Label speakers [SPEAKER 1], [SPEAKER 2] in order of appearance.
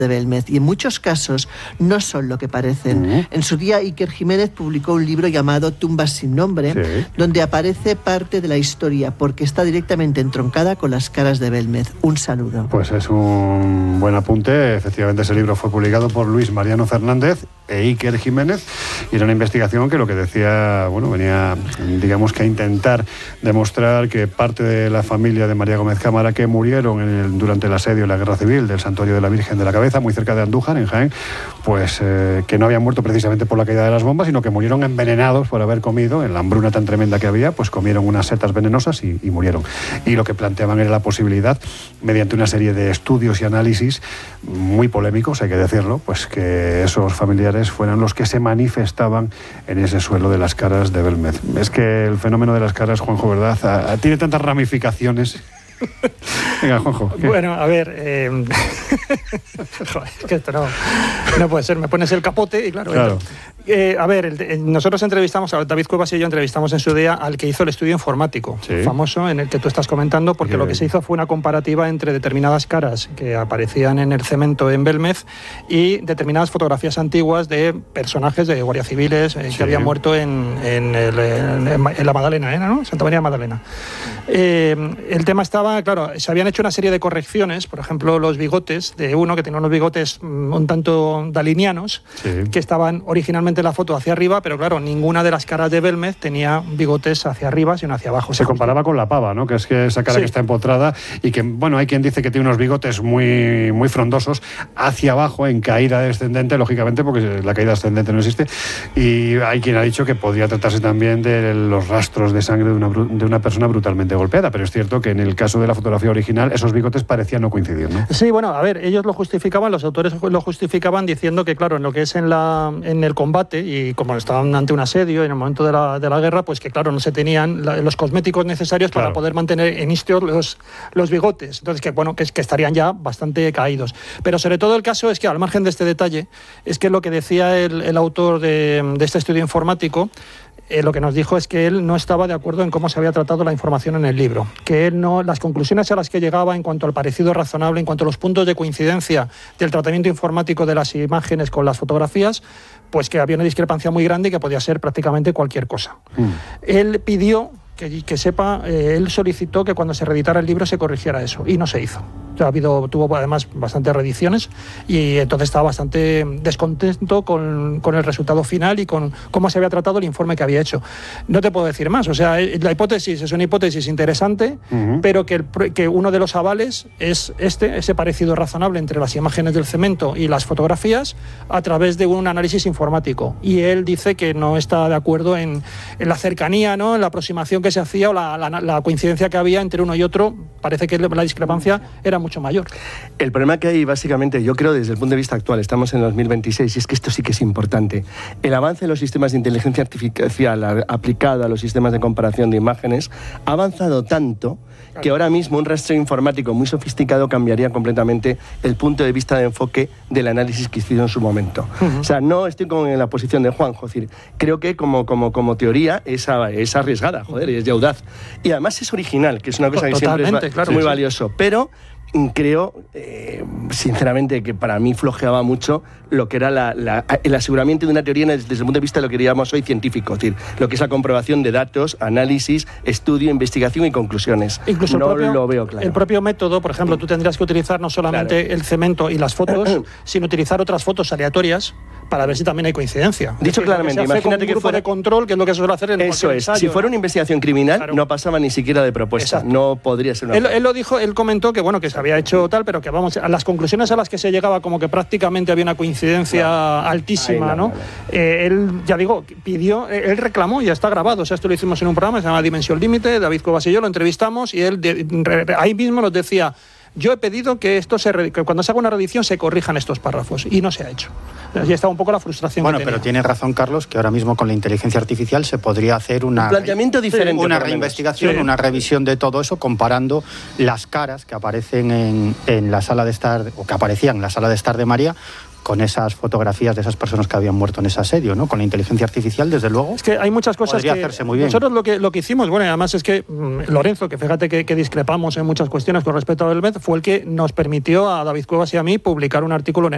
[SPEAKER 1] de Belmez, y en muchos casos no son lo que parecen. En su día Iker Jiménez publicó un libro llamado Tumbas sin nombre, donde aparece parte de la historia, porque está directamente entroncada con las caras de Belmez. Un saludo.
[SPEAKER 2] Pues es un buen apunte. Efectivamente, ese libro fue publicado por Luis Mariano Fernández e Iker Jiménez, y era una investigación que lo que decía, bueno, venía, digamos, que a intentar demostrar que parte de la familia de María Gómez Cámara, que murieron durante el asedio y la guerra civil del Santuario de la Virgen de la Cabeza, muy cerca de Andújar, en Jaén, pues que no habían muerto precisamente por la caída de las bombas, sino que murieron envenenados por haber comido, en la hambruna tan tremenda que había, pues comieron unas setas venenosas y murieron. Y lo que planteaban era la posibilidad, mediante una serie de estudios y análisis muy polémicos, hay que decirlo, pues que esos familiares fueran los que se manifestaban en ese suelo de las caras de Belmez. Es que el fenómeno de las caras, Juanjo, ¿verdad?, tiene tantas ramificaciones. Venga, Juanjo, ¿qué?
[SPEAKER 3] Bueno, a ver, joder, es que esto no puede ser, me pones el capote y claro. A ver, nosotros entrevistamos, David Cuevas y yo entrevistamos en su día al que hizo el estudio informático, famoso, en el que tú estás comentando, porque lo que se hizo fue una comparativa entre determinadas caras que aparecían en el cemento en Belmez y determinadas fotografías antiguas de personajes de guardias civiles que habían muerto en la Magdalena, ¿no? Santa María Magdalena. El tema estaba, claro, se habían hecho una serie de correcciones, por ejemplo, los bigotes de uno que tenía unos bigotes un tanto dalinianos, que estaban originalmente en la foto hacia arriba, pero claro, ninguna de las caras de Belmez tenía bigotes hacia arriba, sino hacia abajo.
[SPEAKER 2] Se comparaba con la pava, ¿no? Que es que esa cara que está empotrada y que, bueno, hay quien dice que tiene unos bigotes muy, muy frondosos hacia abajo, en caída descendente, lógicamente, porque la caída ascendente no existe, y hay quien ha dicho que podría tratarse también de los rastros de sangre de una persona brutalmente golpeada, pero es cierto que en el caso de la fotografía original esos bigotes parecían no coincidir, ¿no? Sí,
[SPEAKER 3] bueno, a ver, ellos lo justificaban, los autores lo justificaban diciendo que, claro, en lo que es en el combate, y como estaban ante un asedio en el momento de la guerra, pues que claro, no se tenían los cosméticos necesarios para poder mantener en istio los bigotes, entonces que bueno, que estarían ya bastante caídos. Pero sobre todo el caso es que, al margen de este detalle, es que lo que decía el autor de este estudio informático, lo que nos dijo es que él no estaba de acuerdo en cómo se había tratado la información en el libro, que él no, las conclusiones a las que llegaba en cuanto al parecido razonable, en cuanto a los puntos de coincidencia del tratamiento informático de las imágenes con las fotografías, pues que había una discrepancia muy grande y que podía ser prácticamente cualquier cosa. Él pidió que sepa, él solicitó que cuando se reeditara el libro se corrigiera eso, y no se hizo. O sea, tuvo además bastantes reediciones, y entonces estaba bastante descontento con el resultado final y con cómo se había tratado el informe que había hecho. No te puedo decir más, o sea, la hipótesis es una hipótesis interesante, pero que uno de los avales es ese parecido razonable entre las imágenes del cemento y las fotografías a través de un análisis informático. Y él dice que no está de acuerdo en la cercanía, ¿no?, en la aproximación que se hacía, o la coincidencia que había entre uno y otro. Parece que la discrepancia era mucho mayor.
[SPEAKER 4] El problema que hay, básicamente, yo creo desde el punto de vista actual, estamos en 2026, y es que esto sí que es importante. El avance de los sistemas de inteligencia artificial aplicado a los sistemas de comparación de imágenes ha avanzado tanto que ahora mismo un rastreo informático muy sofisticado cambiaría completamente el punto de vista de enfoque del análisis que hicieron en su momento. O sea, no estoy en la posición de Juanjo, es decir, creo que como teoría es arriesgada, joder, y es de audaz. Y además es original, que es una cosa que siempre es muy valioso. Pero creo, sinceramente, que para mí flojeaba mucho lo que era el aseguramiento de una teoría desde el punto de vista de lo que diríamos hoy científico, es decir, lo que es la comprobación de datos, análisis, estudio, investigación y conclusiones.
[SPEAKER 3] Incluso
[SPEAKER 4] no lo veo claro.
[SPEAKER 3] El propio método, por ejemplo, tú tendrías que utilizar no solamente el cemento y las fotos, sino utilizar otras fotos aleatorias para ver si también hay coincidencia.
[SPEAKER 4] Dicho claramente, imagínate que fuera
[SPEAKER 3] de control, que es lo que se suele hacer en
[SPEAKER 4] eso es, ensayo, si fuera una investigación criminal, no pasaba ni siquiera de propuesta. Exacto. No podría ser una
[SPEAKER 3] él lo dijo, él comentó que bueno, que se había hecho tal, pero que vamos, a las conclusiones a las que se llegaba, como que prácticamente había una coincidencia altísima, ¿no? Él, ya digo, pidió, él reclamó, ya está grabado, o sea, esto lo hicimos en un programa, se llama Dimensión Límite, David Cuevas y yo lo entrevistamos, y él ahí mismo nos decía: yo he pedido que que cuando se haga una reedición se corrijan estos párrafos, y no se ha hecho. Y está un poco la frustración.
[SPEAKER 5] Bueno, pero tiene razón Carlos, que ahora mismo con la inteligencia artificial se podría hacer un
[SPEAKER 4] planteamiento diferente,
[SPEAKER 5] una reinvestigación, una revisión de todo eso, comparando las caras que aparecen en la sala de estar, o que aparecían en la sala de estar de María, con esas fotografías de esas personas que habían muerto en ese asedio, ¿no? Con la inteligencia artificial, desde luego.
[SPEAKER 3] Es que hay muchas cosas
[SPEAKER 5] podría hacerse muy bien.
[SPEAKER 3] Nosotros lo que hicimos, bueno, y además es que Lorenzo, que fíjate que discrepamos en muchas cuestiones con respecto a Belmez, fue el que nos permitió a David Cuevas y a mí publicar un artículo en